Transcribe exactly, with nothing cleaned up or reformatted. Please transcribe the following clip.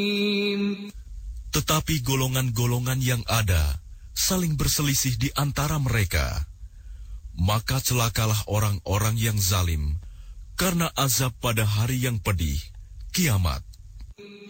Tetapi golongan-golongan yang ada saling berselisih di antara mereka. Maka celakalah orang-orang yang zalim karena azab pada hari yang pedih, kiamat.